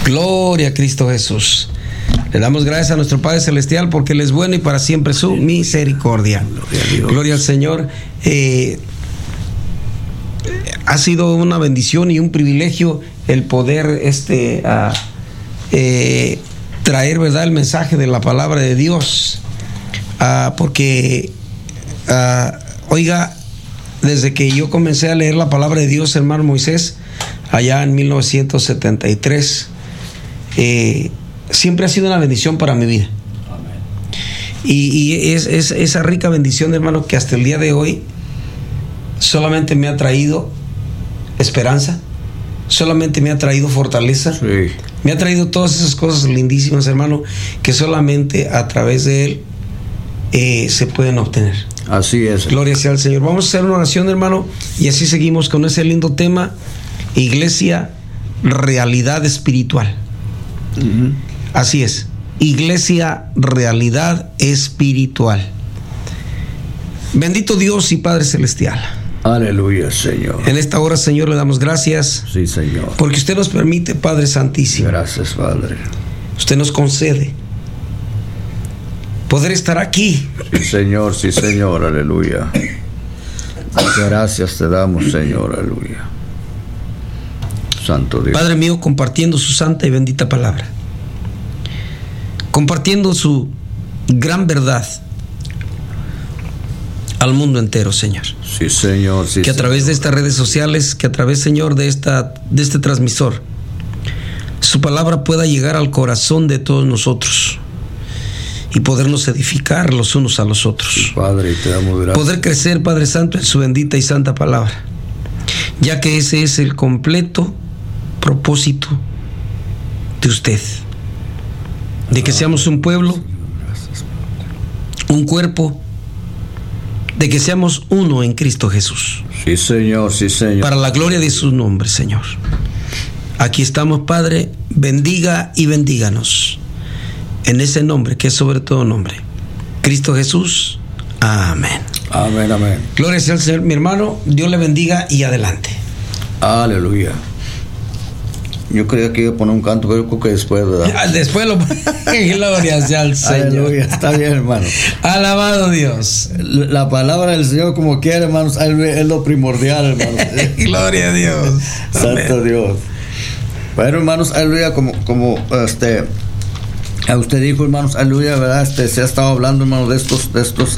Gloria a Cristo Jesús. Le damos gracias a nuestro Padre Celestial porque Él es bueno y para siempre su misericordia. Gloria al Señor. Ha sido una bendición y un privilegio el poder traer, ¿verdad?, el mensaje de la palabra de Dios. Porque, oiga, desde que yo comencé a leer la palabra de Dios, hermano Moisés, allá en 1973, siempre ha sido una bendición para mi vida. Amén. Y es esa rica bendición, hermano, que hasta el día de hoy solamente me ha traído esperanza, solamente me ha traído fortaleza, sí. Me ha traído todas esas cosas lindísimas, hermano, que solamente a través de Él se pueden obtener. Así es. Gloria sea al Señor. Vamos a hacer una oración, hermano, y así seguimos con ese lindo tema: Iglesia, realidad espiritual. Uh-huh. Así es. Iglesia, realidad espiritual. Bendito Dios y Padre Celestial. Aleluya, Señor. En esta hora, Señor, le damos gracias. Sí, Señor. Porque usted nos permite, Padre Santísimo. Gracias, Padre. Usted nos concede poder estar aquí. Sí, Señor, sí, Señor, aleluya. Gracias te damos, Señor, aleluya. Santo Dios. Padre mío, compartiendo su santa y bendita palabra, compartiendo su gran verdad al mundo entero, Señor. Sí, Señor, sí. Que a través de estas redes sociales, que a través, Señor, de este transmisor, su palabra pueda llegar al corazón de todos nosotros y podernos edificar los unos a los otros. Sí, Padre, te damos gracias. Poder crecer, Padre Santo, en su bendita y santa palabra, ya que ese es el completo propósito de usted, de que seamos un pueblo, un cuerpo, de que seamos uno en Cristo Jesús. Sí, Señor, sí, Señor. Para la gloria de su nombre, Señor. Aquí estamos, Padre, bendiga y bendíganos en ese nombre que es sobre todo nombre, Cristo Jesús. Amén. Amén, amén. Gloria sea al Señor. Mi hermano, Dios le bendiga y adelante. Aleluya. Yo creía que iba a poner un canto, pero creo que después, ¿verdad? Después lo gloria sea al Señor. Aleluya, está bien, hermano. Alabado Dios. La palabra del Señor, como quiera, hermanos, es lo primordial, hermanos. Gloria a Dios. Santo Amén. Dios. Bueno, hermanos, aleluya, como usted dijo, hermanos, aleluya, ¿verdad? Se ha estado hablando, hermanos, de estos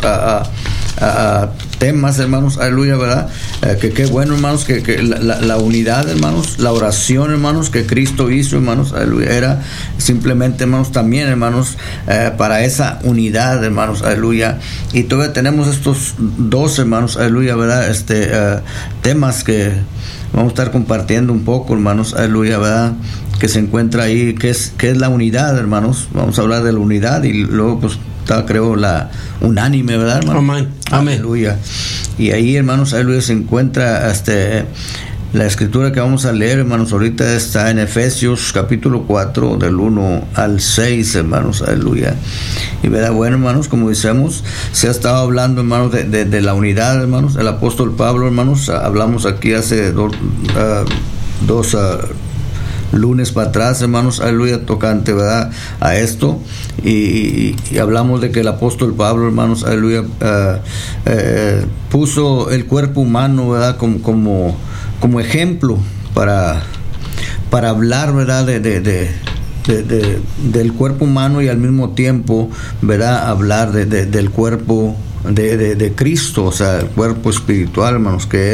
temas, hermanos, aleluya, ¿verdad? Que qué bueno, hermanos, que la unidad, hermanos, la oración, hermanos, que Cristo hizo, hermanos, aleluya, era simplemente, hermanos, también, hermanos, para esa unidad, hermanos, aleluya. Y todavía tenemos estos dos, hermanos, aleluya, ¿verdad? Temas que vamos a estar compartiendo un poco, hermanos, aleluya, ¿verdad? Que se encuentra ahí, que es la unidad, hermanos. Vamos a hablar de la unidad y luego, pues, está, creo, la unánime, ¿verdad, hermano? Amén. Amén. Aleluya. Y ahí, hermanos, aleluya, se encuentra la escritura que vamos a leer, hermanos. Ahorita está en Efesios capítulo 4, del 1 al 6, hermanos, aleluya. Y verdad, bueno, hermanos, como decíamos, se ha estado hablando, hermanos, de la unidad, hermanos. El apóstol Pablo, hermanos, hablamos aquí hace dos lunes para atrás, hermanos, aleluya, tocante, ¿verdad?, a esto, y hablamos de que el apóstol Pablo, hermanos, aleluya, puso el cuerpo humano, ¿verdad?, como ejemplo para hablar, ¿verdad?, del cuerpo humano, y al mismo tiempo, ¿verdad?, hablar del cuerpo de Cristo, o sea, el cuerpo espiritual, hermanos, que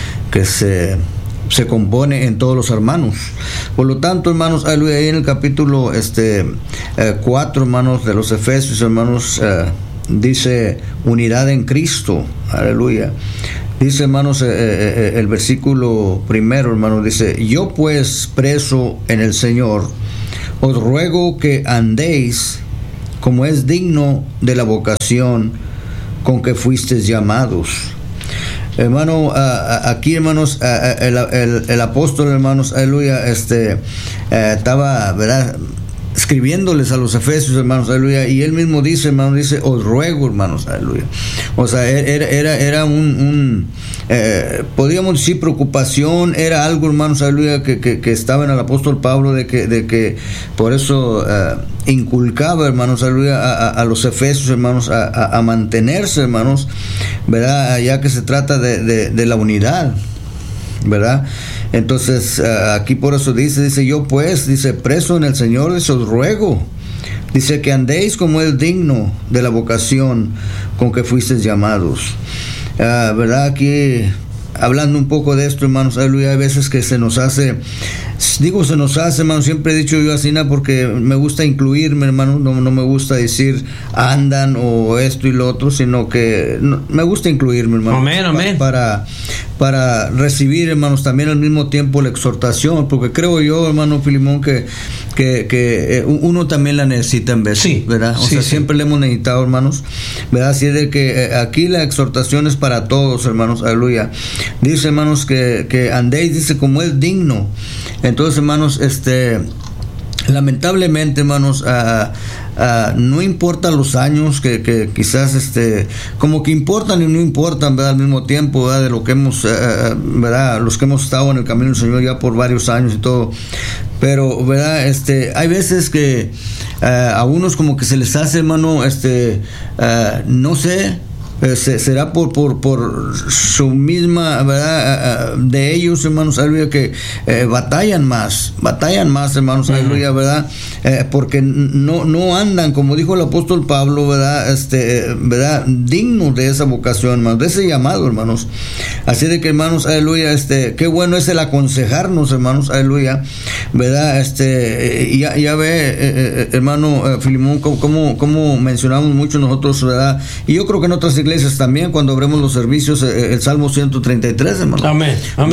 se compone en todos los hermanos. Por lo tanto, hermanos, aleluya, ahí en el capítulo 4, hermanos, de los Efesios, hermanos, dice unidad en Cristo, aleluya. Dice, hermanos, el versículo primero, hermanos, dice: yo pues, preso en el Señor, os ruego que andéis como es digno de la vocación con que fuisteis llamados. Hermano, aquí, hermanos, el apóstol, hermanos, aleluya, estaba, ¿verdad?, escribiéndoles a los efesios, hermanos, aleluya, y él mismo dice, hermanos, dice, os ruego, hermanos, aleluya. O sea, era podríamos decir preocupación, era algo, hermanos, aleluya, que estaba en el apóstol Pablo, de que por eso inculcaba, hermanos, aleluya, a los efesios, hermanos, a mantenerse, hermanos, ¿verdad? Ya que se trata de la unidad, ¿verdad? Entonces aquí por eso dice yo pues, dice, preso en el Señor, dice, os ruego, dice, que andéis como es digno de la vocación con que fuisteis llamados. ¿Verdad? Aquí hablando un poco de esto, hermanos, aleluya, hay veces que se nos hace, hermanos, siempre he dicho yo así, porque me gusta incluirme, hermanos, no me gusta decir andan o esto y lo otro, sino que me gusta incluirme, hermanos. Amén. Para recibir, hermanos, también al mismo tiempo la exhortación, porque creo yo, hermano Filimón, que uno también la necesita en vez, sí, ¿verdad? O sea, siempre le hemos necesitado, hermanos, ¿verdad? Así es de que aquí la exhortación es para todos, hermanos, aleluya. Dice, hermanos, que andéis, dice, como es digno. Entonces, hermanos, lamentablemente, hermanos, no importa los años que quizás como que importan y no importan, ¿verdad? Al mismo tiempo, ¿verdad? De lo que hemos ¿verdad? Los que hemos estado en el camino del Señor ya por varios años y todo, pero, ¿verdad? Hay veces que a unos como que se les hace, hermano, no sé, será por su misma, ¿verdad? De ellos, hermanos, aleluya, que batallan más, hermanos, aleluya, ¿verdad? Porque no andan, como dijo el apóstol Pablo, ¿verdad? ¿Verdad? Dignos de esa vocación, hermanos, de ese llamado, hermanos. Así de que, hermanos, aleluya, qué bueno es el aconsejarnos, hermanos, aleluya, ¿verdad? Ya ve, hermano Filimón, como mencionamos mucho nosotros, ¿verdad? Y yo creo que en otras iglesias también, cuando abremos los servicios, el Salmo 133, hermano. Amén.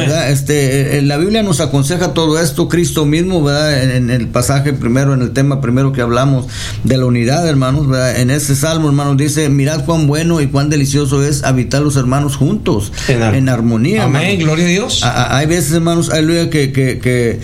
La Biblia nos aconseja todo esto, Cristo mismo, ¿verdad? En el pasaje primero, en el tema primero que hablamos de la unidad, hermanos, ¿verdad? En ese Salmo, hermanos, dice, mirad cuán bueno y cuán delicioso es habitar los hermanos juntos, en armonía. Amén, hermanos. gloria a Dios. Hay veces, hermanos, aleluya, que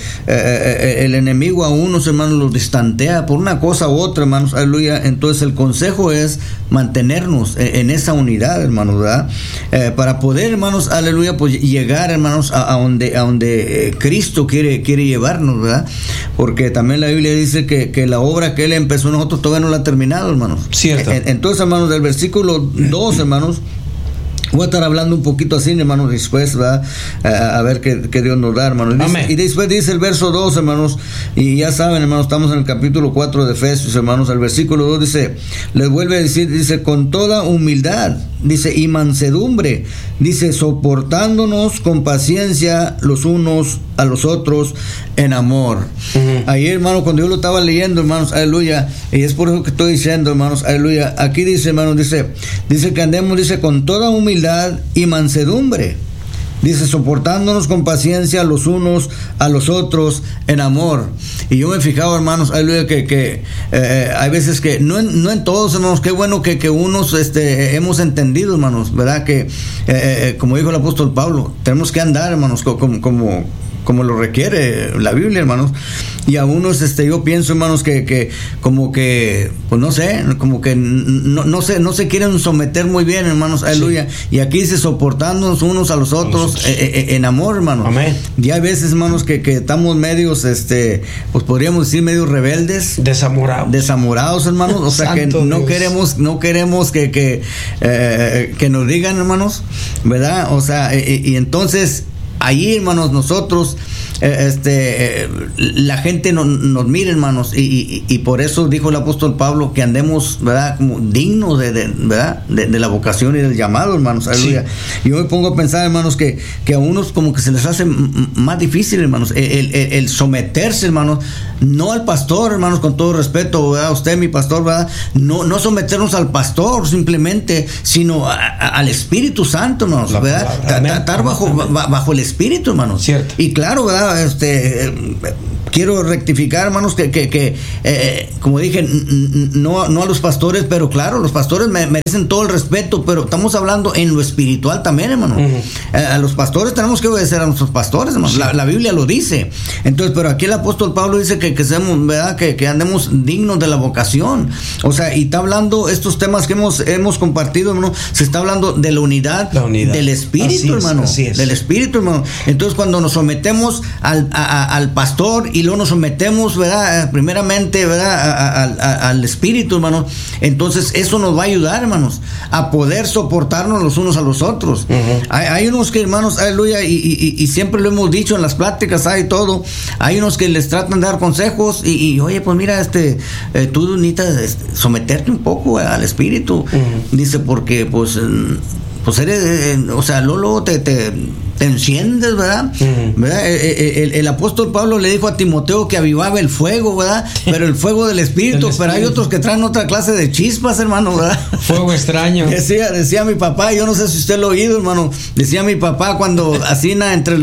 el enemigo a unos, hermanos, los distantea por una cosa u otra, hermanos, aleluya. Entonces el consejo es mantenernos en esa unidad, hermanos, ¿verdad? Para poder, hermanos, aleluya, pues llegar, hermanos, a donde Cristo quiere llevarnos, ¿verdad? Porque también la Biblia dice que la obra que Él empezó en nosotros todavía no la ha terminado, hermanos. Cierto. Entonces, hermanos, del versículo 2, hermanos, voy a estar hablando un poquito así, hermanos, después, ¿verdad? A ver qué Dios nos da, hermanos. Y después dice el verso 2, hermanos, y ya saben, hermanos, estamos en el capítulo 4 de Efesios, hermanos, el versículo 2 dice, les vuelve a decir, dice, con toda humildad, dice, y mansedumbre, dice, soportándonos con paciencia los unos a los otros en amor. Ayer, hermano, cuando yo lo estaba leyendo, hermanos, aleluya, y es por eso que estoy diciendo, hermanos, aleluya, aquí dice, hermanos, dice que andemos, dice, con toda humildad y mansedumbre, dice, soportándonos con paciencia los unos a los otros en amor. Y yo me he fijado, hermanos, aleluya, que hay veces que no en todos, hermanos, qué bueno que unos hemos entendido, hermanos, verdad, que como dijo el apóstol Pablo, tenemos que andar, hermanos, como lo requiere la Biblia, hermanos. Y a unos yo pienso, hermanos, que como que, pues no sé, como que no se quieren someter muy bien, hermanos, aleluya. Sí. Y aquí dice, soportándonos unos a los otros en amor, hermanos. Amén. Y hay veces, hermanos, que estamos medios, pues podríamos decir medios rebeldes, desamorados, hermanos. O sea, que no queremos que nos digan, hermanos, ¿verdad? O sea, y entonces ahí, hermanos, nosotros la gente nos mira, hermanos, y por eso dijo el apóstol Pablo que andemos, ¿verdad?, como dignos ¿verdad?, de la vocación y del llamado, hermanos, aleluya. Sí. Yo me pongo a pensar, hermanos, que a unos como que se les hace más difícil, hermanos, el someterse, hermanos, no al pastor, hermanos, con todo respeto, ¿verdad?, usted, mi pastor, ¿verdad?, no someternos al pastor simplemente, sino al Espíritu Santo, hermanos, ¿verdad?, estar bajo el Espíritu, hermanos. Cierto. Y claro, ¿verdad?, quiero rectificar, hermanos, que como dije, no a los pastores, pero claro, los pastores merecen en todo el respeto, pero estamos hablando en lo espiritual también, hermano. A los pastores tenemos que obedecer a nuestros pastores, hermano. La Biblia lo dice. Entonces, pero aquí el apóstol Pablo dice que seamos, ¿verdad? Que andemos dignos de la vocación. O sea, y está hablando estos temas que hemos compartido, hermano. Se está hablando de la unidad del espíritu, hermano. Del espíritu, hermano. Entonces, cuando nos sometemos al pastor y luego nos sometemos, ¿verdad? Primeramente, ¿verdad? Al espíritu, hermano. Entonces, eso nos va a ayudar, hermanos, a poder soportarnos los unos a los otros. Hay unos que, hermanos, aleluya, y siempre lo hemos dicho en las pláticas, hay todo. Hay unos que les tratan de dar consejos y oye, pues mira, tú necesitas someterte un poco al espíritu. Dice, porque pues eres, o sea, luego te enciendes, ¿verdad? ¿Verdad? El apóstol Pablo le dijo a Timoteo que avivaba el fuego, ¿verdad? Pero el fuego del espíritu, pero hay otros que traen otra clase de chispas, hermano, ¿verdad? Fuego extraño. Decía mi papá, yo no sé si usted lo ha oído, hermano, decía mi papá cuando hacía entre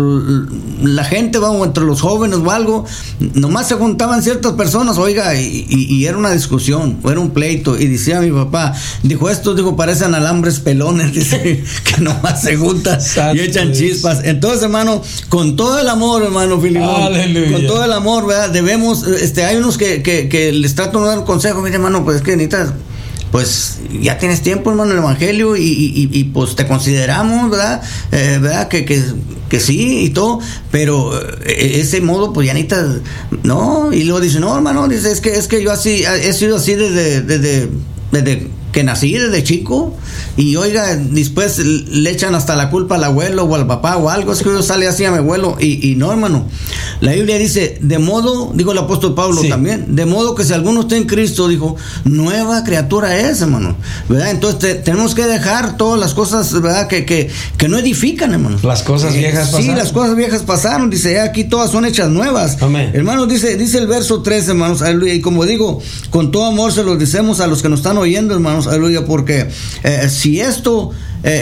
la gente, vamos, entre los jóvenes o algo, nomás se juntaban ciertas personas, oiga, y era una discusión, o era un pleito, y decía mi papá, estos parecen alambres pelones, dice, que nomás se juntan y echan chispas. Entonces, hermano, con todo el amor, hermano Filimón, con todo el amor, ¿verdad? Debemos, hay unos que les trato de dar un consejo, mire, hermano, pues es que necesitas, pues ya tienes tiempo, hermano, en el evangelio y pues te consideramos, ¿verdad? ¿Verdad? Que sí y todo, pero ese modo, pues ya necesitas, no, y luego dice, no, hermano, dice, es que yo así, he sido así desde que nací, desde chico, y oiga, después le echan hasta la culpa al abuelo o al papá o algo, es que yo sale así a mi abuelo, y no, hermano, la Biblia dice, de modo, dijo el apóstol Pablo también, de modo que si alguno está en Cristo, dijo, nueva criatura es, hermano, ¿verdad? Entonces tenemos que dejar todas las cosas, ¿verdad? Que no edifican, hermano. Las cosas viejas pasaron. Sí, las cosas viejas pasaron, dice, aquí todas son hechas nuevas. Amén. Hermanos, dice el verso 3, hermanos, aleluya, y como digo, con todo amor se los decimos a los que nos están oyendo, hermanos, aleluya, porque si esto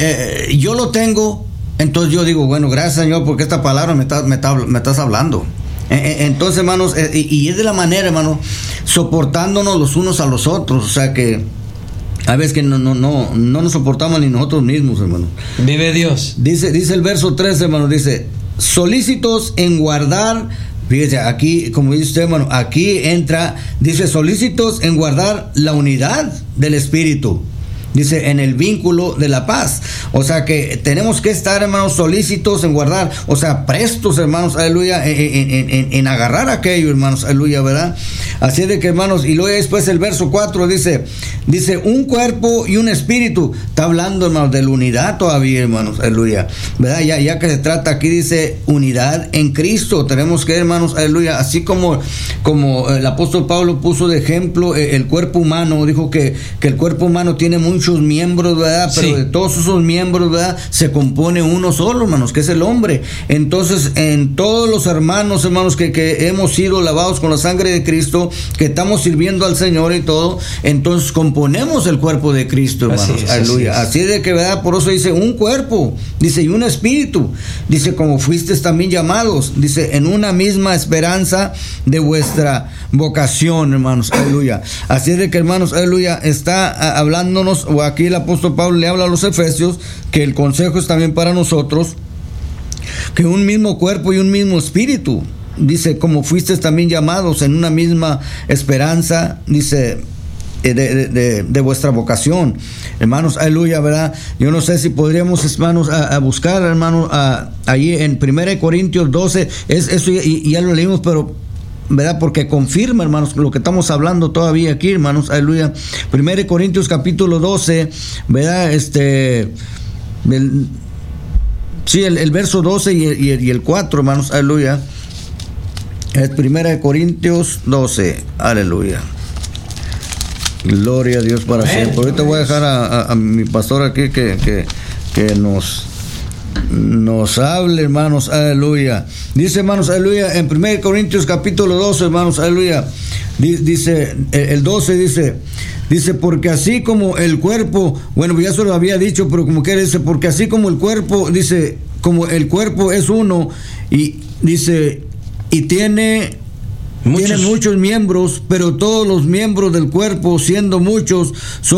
yo lo tengo, entonces yo digo, bueno, gracias, Señor, porque esta palabra me estás hablando. Entonces, hermanos, y es de la manera, hermano, soportándonos los unos a los otros, o sea que a veces que no nos soportamos ni nosotros mismos, hermano. Vive Dios. Dice el verso 3, hermano, dice, solícitos en guardar. Fíjese, aquí, como dice usted, hermano, aquí entra, dice, solícitos en guardar la unidad del espíritu. Dice, en el vínculo de la paz. O sea que tenemos que estar, hermanos, solícitos en guardar, o sea, prestos, hermanos, aleluya, en agarrar aquello, hermanos, aleluya, ¿verdad? Así de que, hermanos, y luego después el verso 4 dice, un cuerpo y un espíritu. Está hablando, hermanos, de la unidad todavía, hermanos, aleluya, ¿verdad? Ya que se trata aquí, dice, unidad en Cristo. Tenemos que, hermanos, aleluya, así como el apóstol Pablo puso de ejemplo el cuerpo humano, dijo que el cuerpo humano tiene muchos miembros, ¿verdad? Pero de todos esos miembros, ¿verdad? Se compone uno solo, hermanos, que es el hombre. Entonces, en todos los hermanos, que hemos sido lavados con la sangre de Cristo, que estamos sirviendo al Señor y todo, entonces componemos el cuerpo de Cristo, hermanos. Aleluya. Así de que, ¿verdad? Por eso dice un cuerpo, dice, y un espíritu, dice, como fuisteis también llamados, dice, en una misma esperanza de vuestra vocación, hermanos. Aleluya. Así de que, hermanos, aleluya, está hablándonos, o aquí el apóstol Pablo le habla a los efesios, que el consejo es también para nosotros, que un mismo cuerpo y un mismo espíritu, dice, como fuisteis también llamados en una misma esperanza, dice, de vuestra vocación, hermanos, aleluya, ¿verdad? Yo no sé si podríamos, hermanos, a buscar, hermanos, allí en 1 Corintios 12, eso ya lo leímos, pero ¿verdad? Porque confirma, hermanos, lo que estamos hablando todavía aquí, hermanos, aleluya. 1 Corintios capítulo 12, ¿verdad? El verso 12 y el 4, hermanos, aleluya. Es 1 Corintios 12, aleluya. Gloria a Dios para siempre. Ahorita voy a dejar a mi pastor aquí que nos hable, hermanos, aleluya. Dice, hermanos, aleluya, en 1 Corintios capítulo 12, hermanos, aleluya, dice, el 12 dice, porque así como el cuerpo, bueno, ya se lo había dicho, pero como que dice, porque así como el cuerpo, dice, como el cuerpo es uno, y dice, y tiene muchos miembros, pero todos los miembros del cuerpo, siendo muchos, son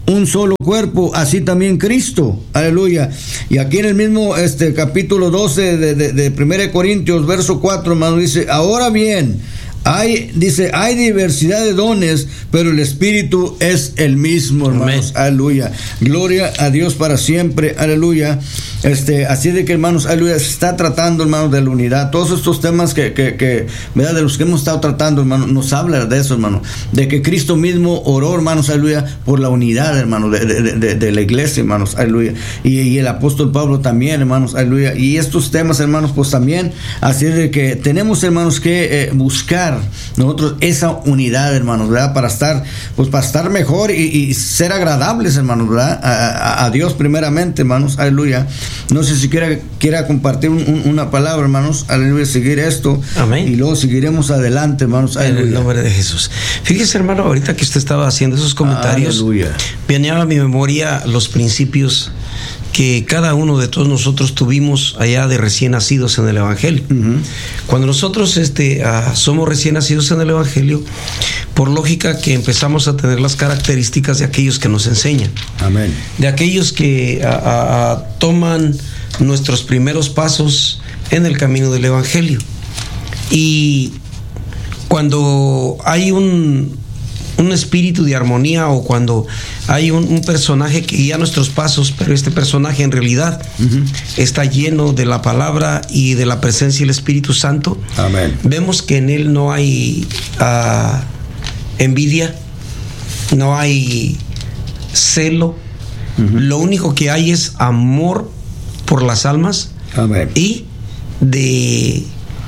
un solo cuerpo, así también Cristo. Aleluya. Y aquí en el mismo capítulo 12 de 1 Corintios, verso 4, hermano, dice: ahora bien, hay diversidad de dones, pero el Espíritu es el mismo, hermanos. Amén. Aleluya. Gloria a Dios para siempre. Aleluya. Así de que, hermanos, aleluya, se está tratando, hermanos, de la unidad. Todos estos temas que ¿verdad? De los que hemos estado tratando, hermanos, nos habla de eso, hermano. De que Cristo mismo oró, hermanos, aleluya, por la unidad, hermanos, de la iglesia, hermanos, aleluya. Y el apóstol Pablo también, hermanos, aleluya. Y estos temas, hermanos, pues también, así de que tenemos, hermanos, que buscar nosotros esa unidad, hermanos, ¿verdad? Para estar mejor y ser agradables, hermanos, ¿verdad? A Dios primeramente, hermanos, aleluya. No sé si quiera compartir una palabra, hermanos, aleluya, seguir esto. Amén. Y luego seguiremos adelante, hermanos, aleluya. En el nombre de Jesús. Fíjese, hermano, ahorita que usted estaba haciendo esos comentarios, aleluya, venía a mi memoria los principios que cada uno de todos nosotros tuvimos allá de recién nacidos en el Evangelio. Uh-huh. Cuando nosotros somos recién nacidos en el Evangelio, por lógica que empezamos a tener las características de aquellos que nos enseñan. Amén. De aquellos que toman nuestros primeros pasos en el camino del Evangelio. Y cuando hay un espíritu de armonía, o cuando hay un personaje que guía nuestros pasos, pero este personaje en realidad uh-huh. está lleno de la palabra y de la presencia del Espíritu Santo. Amén. Vemos que en él no hay envidia, no hay celo. Uh-huh. Lo único que hay es amor por las almas. Amén. Y de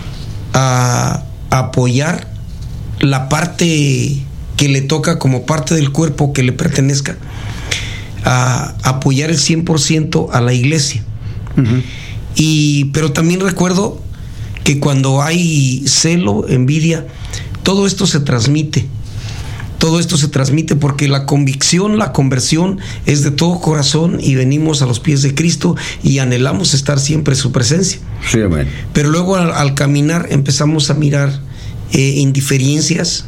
apoyar la parte que le toca como parte del cuerpo que le pertenezca, a apoyar el 100% a la iglesia. Uh-huh. Pero también recuerdo que cuando hay celo, envidia, todo esto se transmite. Todo esto se transmite porque la convicción, la conversión es de todo corazón, y venimos a los pies de Cristo y anhelamos estar siempre en su presencia. Sí, amén. Pero luego al caminar empezamos a mirar indiferencias,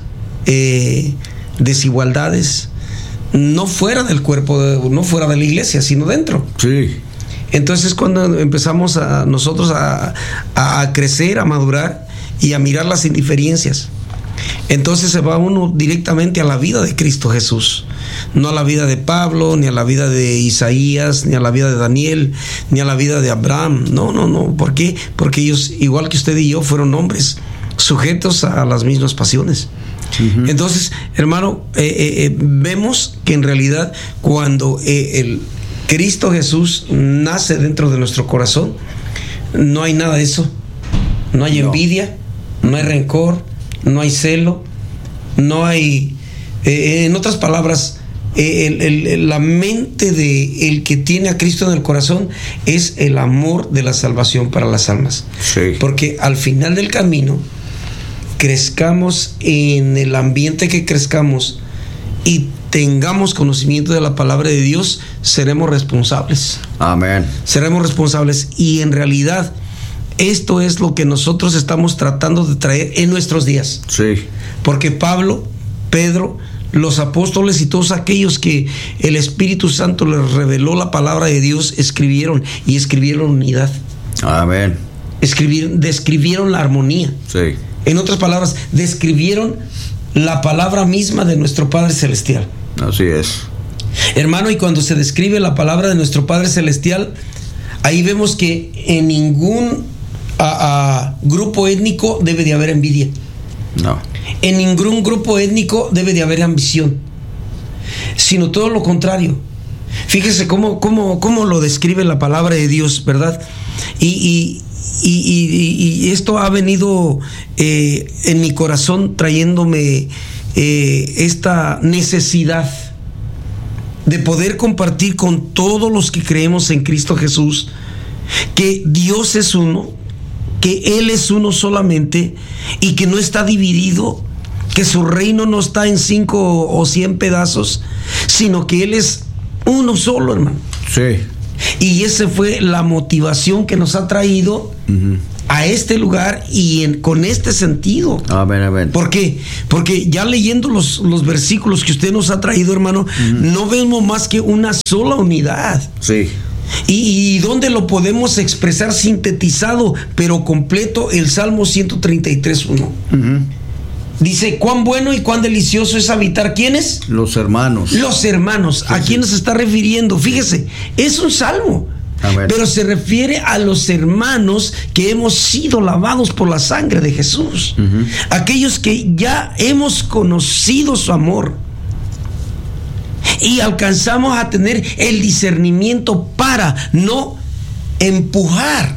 desigualdades, no fuera del cuerpo, no fuera de la iglesia, sino dentro. Sí. Entonces, cuando empezamos nosotros a crecer, a madurar y a mirar las indiferencias, entonces se va uno directamente a la vida de Cristo Jesús, no a la vida de Pablo, ni a la vida de Isaías, ni a la vida de Daniel, ni a la vida de Abraham. No. ¿Por qué? Porque ellos, igual que usted y yo, fueron hombres sujetos a las mismas pasiones. Uh-huh. Entonces, hermano, vemos que en realidad cuando el Cristo Jesús nace dentro de nuestro corazón, no hay nada de eso. No hay envidia, no hay rencor, no hay celo, no hay, en otras palabras, la mente de el que tiene a Cristo en el corazón es el amor de la salvación para las almas. Sí. Porque al final del camino, crezcamos en el ambiente que crezcamos y tengamos conocimiento de la palabra de Dios, seremos responsables. Amén. Seremos responsables, y en realidad esto es lo que nosotros estamos tratando de traer en nuestros días. Sí. Porque Pablo, Pedro, los apóstoles y todos aquellos que el Espíritu Santo les reveló la palabra de Dios, escribieron unidad. Amén. Describieron la armonía. Sí. En otras palabras, describieron la palabra misma de nuestro Padre Celestial. Así es. Hermano, y cuando se describe la palabra de nuestro Padre Celestial, ahí vemos que en ningún grupo étnico debe de haber envidia. No. En ningún grupo étnico debe de haber ambición, sino todo lo contrario. Fíjese cómo lo describe la palabra de Dios, ¿verdad? Y esto ha venido en mi corazón trayéndome esta necesidad de poder compartir con todos los que creemos en Cristo Jesús que Dios es uno, que Él es uno solamente, y que no está dividido, que su reino no está en 5 o 100 pedazos, sino que Él es uno solo, hermano. Sí. Y esa fue la motivación que nos ha traído a este lugar y con este sentido. Amén, amén. ¿Por qué? Porque ya leyendo los versículos que usted nos ha traído, hermano, no vemos más que una sola unidad. Sí. ¿Y dónde lo podemos expresar sintetizado, pero completo? El Salmo 133:1. Dice, cuán bueno y cuán delicioso es habitar, ¿quiénes? Los hermanos. Los hermanos. Sí, ¿A quién se está refiriendo? Fíjese, es un salmo. Amén. Pero se refiere a los hermanos que hemos sido lavados por la sangre de Jesús. Aquellos que ya hemos conocido su amor y alcanzamos a tener el discernimiento para no empujar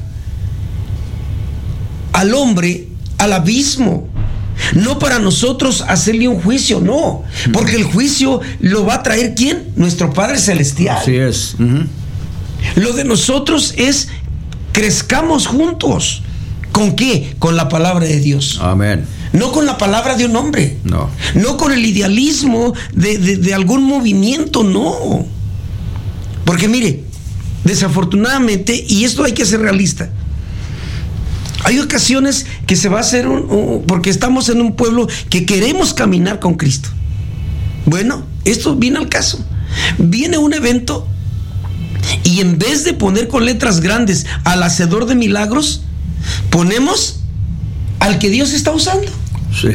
al hombre al abismo. No para nosotros hacerle un juicio, no. Porque el juicio lo va a traer ¿quién? Nuestro Padre Celestial. Así es. Lo de nosotros es crezcamos juntos. ¿Con qué? Con la palabra de Dios. Amén. No con la palabra de un hombre. No. No con el idealismo de algún movimiento, no. Porque mire, desafortunadamente, y esto hay que ser realista, hay ocasiones que se va a hacer porque estamos en un pueblo que queremos caminar con Cristo. Bueno, esto viene al caso. Viene un evento y en vez de poner con letras grandes al hacedor de milagros, ponemos al que Dios está usando. Sí.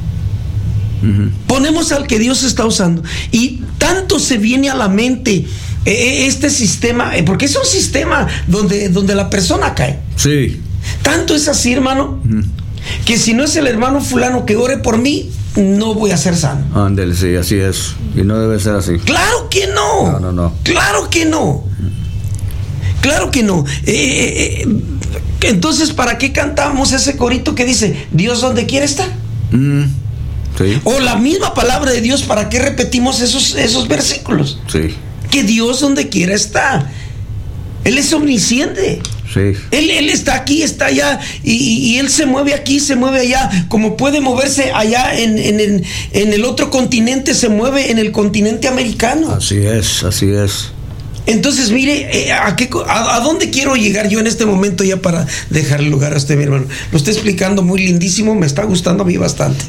Ponemos al que Dios está usando. Y tanto se viene a la mente este sistema, porque es un sistema donde la persona cae. Sí. Tanto es así, hermano, que si no es el hermano fulano que ore por mí, no voy a ser sano. Ándale, sí, así es. Y no debe ser así. Claro que no. No. Claro que no. Claro que no. Entonces, ¿para qué cantamos ese corito que dice, Dios donde quiere estar? Sí. O la misma palabra de Dios, ¿para qué repetimos esos versículos? Sí. Que Dios donde quiera está. Él es omnisciente. Sí. Él está aquí, está allá, y Él se mueve aquí, se mueve allá. Como puede moverse allá en el otro continente, se mueve en el continente americano. Así es, así es. Entonces, mire, ¿a dónde quiero llegar yo en este momento ya para dejar el lugar a usted, mi hermano? Lo está explicando muy lindísimo, me está gustando a mí bastante.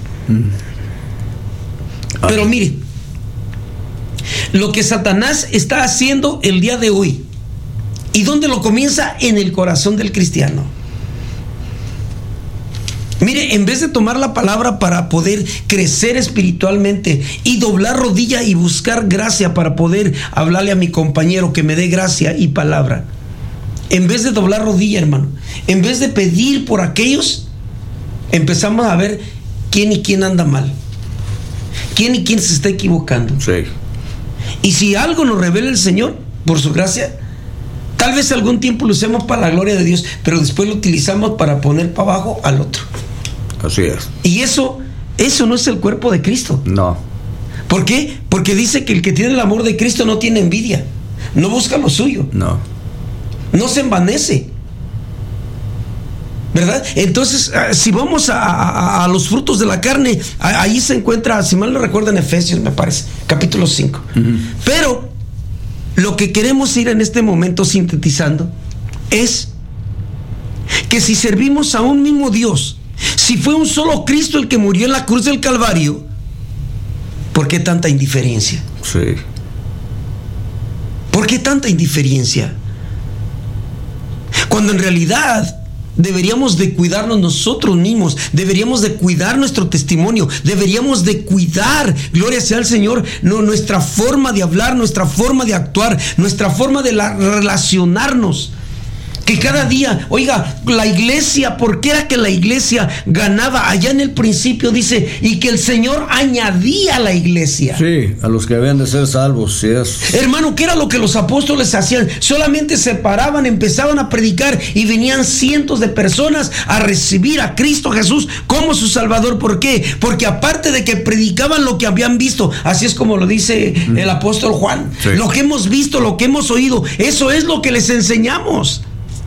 Pero mire, lo que Satanás está haciendo el día de hoy, ¿y dónde lo comienza? En el corazón del cristiano. Mire, en vez de tomar la palabra para poder crecer espiritualmente y doblar rodilla y buscar gracia para poder hablarle a mi compañero que me dé gracia y palabra, en vez de doblar rodilla, hermano, en vez de pedir por aquellos, empezamos a ver quién y quién anda mal, quién y quién se está equivocando. Sí. Y si algo nos revela el Señor, por su gracia, tal vez algún tiempo lo usemos para la gloria de Dios, pero después lo utilizamos para poner para abajo al otro. Así es. Y eso no es el cuerpo de Cristo. No. ¿Por qué? Porque dice que el que tiene el amor de Cristo no tiene envidia, no busca lo suyo, No. no se envanece, ¿verdad? Entonces, si vamos a los frutos de la carne, ahí se encuentra, si mal no recuerdo, en Efesios, me parece, capítulo 5. Pero lo que queremos ir en este momento sintetizando es que si servimos a un mismo Dios, si fue un solo Cristo el que murió en la cruz del Calvario, ¿por qué tanta indiferencia? Sí. ¿Por qué tanta indiferencia? Cuando en realidad deberíamos de cuidarnos nosotros mismos, deberíamos de cuidar nuestro testimonio, deberíamos de cuidar, gloria sea al Señor, nuestra forma de hablar, nuestra forma de actuar, nuestra forma de relacionarnos. Que cada día, oiga, la iglesia, ¿por qué era que la iglesia ganaba? Allá en el principio dice, y que el Señor añadía a la iglesia. Sí, a los que habían de ser salvos, sí es. Hermano, ¿qué era lo que los apóstoles hacían? Solamente se paraban, empezaban a predicar y venían cientos de personas a recibir a Cristo Jesús como su Salvador. ¿Por qué? Porque aparte de que predicaban lo que habían visto, así es como lo dice el apóstol Juan, sí. Lo que hemos visto, lo que hemos oído, eso es lo que les enseñamos.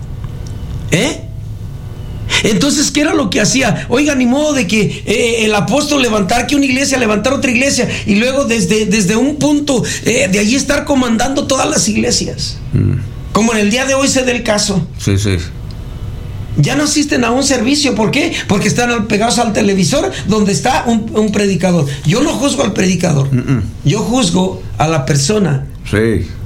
Entonces, ¿qué era lo que hacía? Oiga, ni modo de que el apóstol levantar que una iglesia, levantar otra iglesia y luego desde un punto de allí estar comandando todas las iglesias. Como en el día de hoy se dé el caso. Sí, sí. Ya no asisten a un servicio. ¿Por qué? Porque están pegados al televisor donde está un predicador. Yo no juzgo al predicador. Yo juzgo a la persona